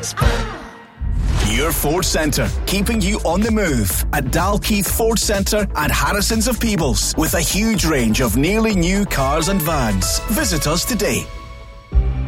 Your Ford Centre, keeping you on the move at Dalkeith Ford Centre and Harrison's of Peebles, with a huge range of nearly new cars and vans. Visit us today.